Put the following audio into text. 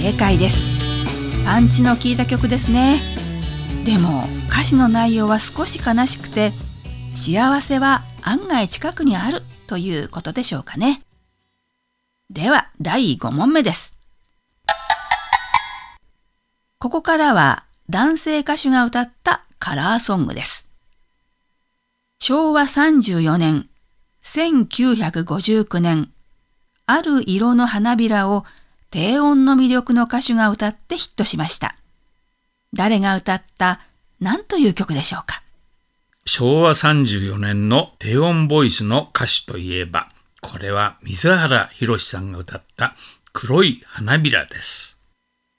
正解です。パンチの効いた曲ですね。でも歌詞の内容は少し悲しくて、幸せは案外近くにあるということでしょうかね。では第5問目です。ここからは男性歌手が歌ったカラーソングです。昭和34年、1959年、ある色の花びらを低音の魅力の歌手が歌ってヒットしました。誰が歌った何という曲でしょうか。 昭和34年の低音ボイスの歌手といえば、これは水原ひろしさんが歌った黒い花びらです。